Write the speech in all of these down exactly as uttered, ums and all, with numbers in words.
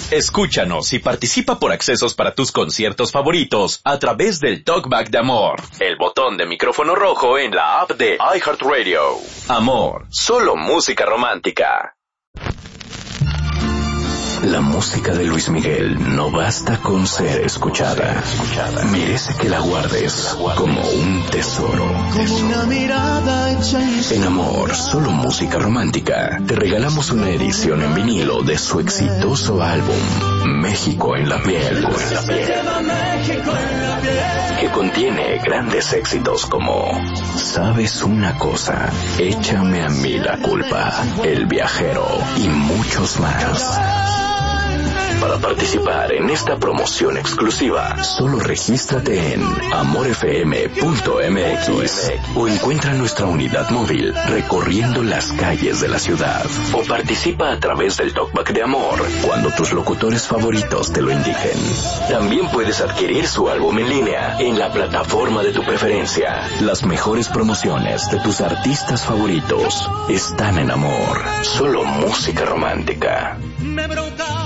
Escúchanos y participa por accesos para tus conciertos favoritos a través del Talkback de Amor, el botón de micrófono rojo en la app de iHeartRadio. Amor, solo música romántica. La música de Luis Miguel no basta con ser escuchada. Merece que la guardes como un tesoro. En Amor, solo música romántica, te regalamos una edición en vinilo de su exitoso álbum México en la piel, que contiene grandes éxitos como Sabes una cosa, Échame a mí la culpa, El viajero y muchos más. Para participar en esta promoción exclusiva, solo regístrate en amor f m punto m x o encuentra nuestra unidad móvil recorriendo las calles de la ciudad. O participa a través del Talkback de Amor cuando tus locutores favoritos te lo indiquen. También puedes adquirir su álbum en línea en la plataforma de tu preferencia. Las mejores promociones de tus artistas favoritos están en Amor. Solo música romántica. Me bronca.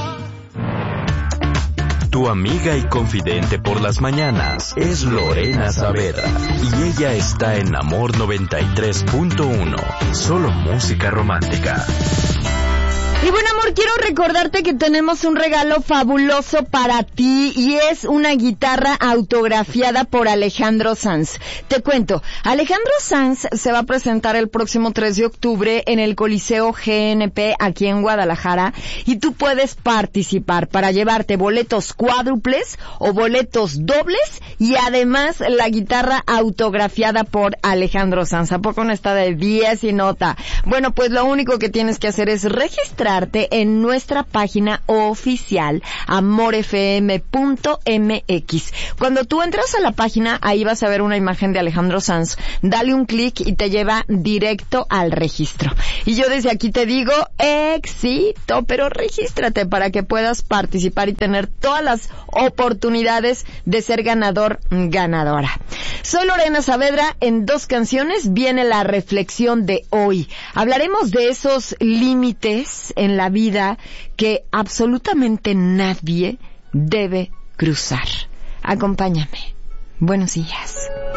Tu amiga y confidente por las mañanas es Lorena Saavedra y ella está en Amor noventa y tres punto uno, solo música romántica. Y bueno, amor, quiero recordarte que tenemos un regalo fabuloso para ti y es una guitarra autografiada por Alejandro Sanz. Te cuento, Alejandro Sanz se va a presentar el próximo tres de octubre en el Coliseo G N P aquí en Guadalajara y tú puedes participar para llevarte boletos cuádruples o boletos dobles y además la guitarra autografiada por Alejandro Sanz. ¿A poco no está de diez y nota? Bueno, pues lo único que tienes que hacer es registrar en nuestra página oficial amor f m punto m x. Cuando tú entras a la página, ahí vas a ver una imagen de Alejandro Sanz. Dale un clic y te lleva directo al registro. Y yo desde aquí te digo, éxito, pero regístrate para que puedas participar y tener todas las oportunidades de ser ganador, ganadora. Soy Lorena Saavedra. En dos canciones viene la reflexión de hoy. Hablaremos de esos límites en la vida que absolutamente nadie debe cruzar. Acompáñame. Buenos días.